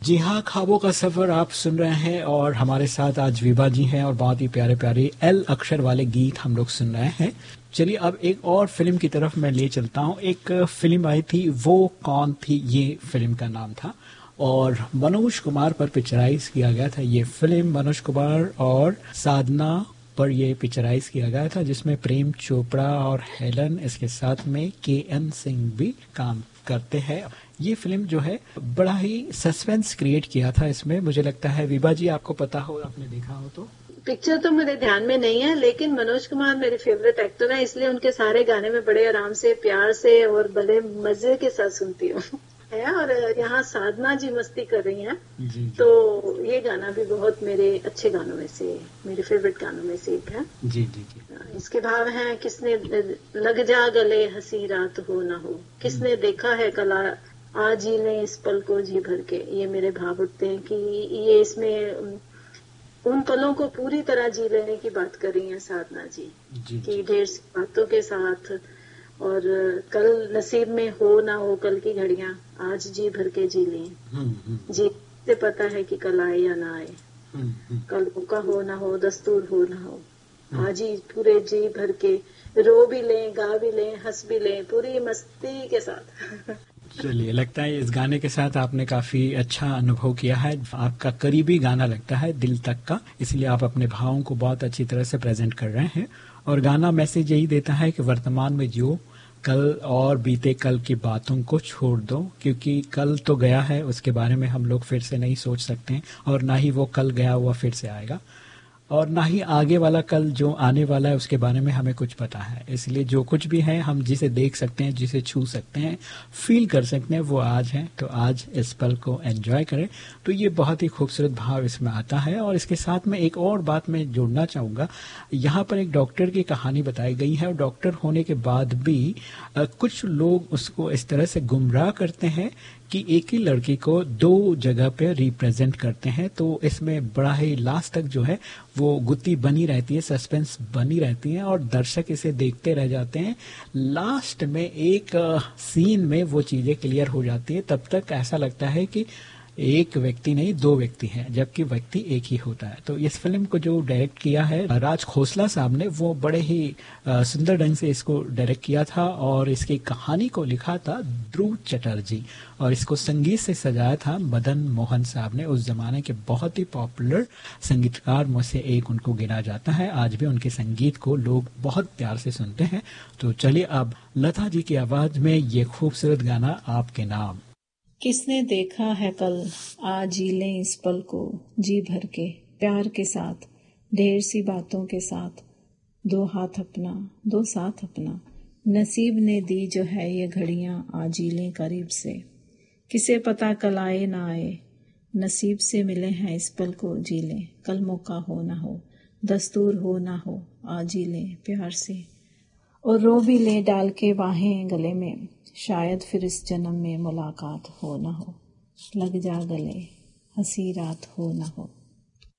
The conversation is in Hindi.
जी हाँ, ख्वाबों का सफर आप सुन रहे हैं और हमारे साथ आज विभा जी हैं और बहुत ही प्यारे प्यारे एल अक्षर वाले गीत हम लोग सुन रहे हैं। चलिए अब एक और फिल्म की तरफ मैं ले चलता हूँ। एक फिल्म आई थी, वो कौन थी, ये फिल्म का नाम था और मनोज कुमार पर पिक्चराइज किया गया था। ये फिल्म मनोज कुमार और साधना पर ये पिक्चराइज किया गया था, जिसमें प्रेम चोपड़ा और हेलन, इसके साथ में के.एन. सिंह भी काम करते हैं। ये फिल्म जो है बड़ा ही सस्पेंस क्रिएट किया था इसमें। मुझे लगता है विभा जी आपको पता हो, आपने देखा हो तो। पिक्चर तो मेरे ध्यान में नहीं है, लेकिन मनोज कुमार मेरे फेवरेट एक्टर हैं, इसलिए उनके सारे गाने में बड़े आराम से, प्यार से और बड़े मजे के साथ सुनती हूँ। है और यहाँ साधना जी मस्ती कर रही हैं, तो ये गाना भी बहुत मेरे अच्छे गानों में से, मेरे फेवरेट गानों में से एक है। जी जी जी। इसके भाव हैं, किसने लग जा गले हंसी रात हो ना हो, किसने देखा है कला आज जी ले इस पल को जी भर के। ये मेरे भाव उठते हैं कि ये इसमें उन पलों को पूरी तरह जी लेने की बात कर रही हैं साधना जी, कि ढेर सी बातों के साथ, और कल नसीब में हो ना हो कल की घड़ियां, आज जी भर के जी लें। जी से पता है कि कल आए या ना आए, कल मौका हो ना हो, दस्तूर हो ना हो, आज ही पूरे जी भर के रो भी लें, गा भी लें, हंस भी लें, पूरी मस्ती के साथ। चलिए, लगता है इस गाने के साथ आपने काफी अच्छा अनुभव किया है। आपका करीबी गाना लगता है दिल तक का, इसलिए आप अपने भावों को बहुत अच्छी तरह से प्रेजेंट कर रहे हैं। और गाना मैसेज यही देता है कि वर्तमान में जियो, कल और बीते कल की बातों को छोड़ दो, क्योंकि कल तो गया है, उसके बारे में हम लोग फिर से नहीं सोच सकते हैं और ना ही वो कल गया हुआ फिर से आएगा, और ना ही आगे वाला कल जो आने वाला है उसके बारे में हमें कुछ पता है। इसलिए जो कुछ भी है, हम जिसे देख सकते हैं, जिसे छू सकते हैं, फील कर सकते हैं, वो आज है। तो आज इस पल को एंजॉय करें। तो ये बहुत ही खूबसूरत भाव इसमें आता है। और इसके साथ में एक और बात मैं जोड़ना चाहूँगा। यहाँ पर एक डॉक्टर की कहानी बताई गई है और डॉक्टर होने के बाद भी कुछ लोग उसको इस तरह से गुमराह करते हैं कि एक ही लड़की को दो जगह पे रिप्रेजेंट करते हैं। तो इसमें बड़ा ही लास्ट तक जो है वो गुत्थी बनी रहती है, सस्पेंस बनी रहती है और दर्शक इसे देखते रह जाते हैं। लास्ट में एक सीन में वो चीजें क्लियर हो जाती है, तब तक ऐसा लगता है कि एक व्यक्ति नहीं, दो व्यक्ति हैं, जबकि व्यक्ति एक ही होता है। तो इस फिल्म को जो डायरेक्ट किया है राज खोसला साहब ने, वो बड़े ही सुंदर ढंग से इसको डायरेक्ट किया था और इसकी कहानी को लिखा था ध्रुव चटर्जी और इसको संगीत से सजाया था मदन मोहन साहब ने। उस जमाने के बहुत ही पॉपुलर संगीतकार में से एक उनको गिना जाता है। आज भी उनके संगीत को लोग बहुत प्यार से सुनते हैं। तो चलिए अब लता जी की आवाज में ये खूबसूरत गाना आपके नाम। किसने देखा है कल आज जी लें इस पल को जी भर के, प्यार के साथ, ढेर सी बातों के साथ, दो हाथ अपना दो साथ अपना, नसीब ने दी जो है ये घड़ियां आज जी लें करीब से, किसे पता कल आए ना आए, नसीब से मिले हैं इस पल को जी लें, कल मौका हो ना हो, दस्तूर हो ना हो, आज जी लें प्यार से, और रो भी ले डाल के बाहें गले में, शायद फिर इस जन्म में मुलाकात हो ना हो, लग जा गले हंसी रात हो ना हो।